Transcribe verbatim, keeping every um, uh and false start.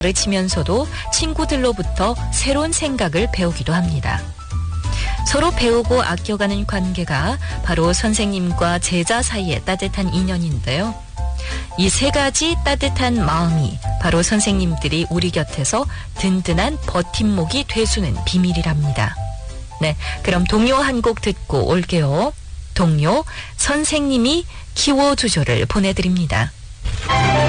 가르치면서도 친구들로부터 새로운 생각을 배우기도 합니다. 서로 배우고 아껴가는 관계가 바로 선생님과 제자 사이의 따뜻한 인연인데요. 이 세 가지 따뜻한 마음이 바로 선생님들이 우리 곁에서 든든한 버팀목이 되수는 비밀이랍니다. 네, 그럼 동요 한 곡 듣고 올게요. 동요 선생님이 키워주죠를 보내드립니다.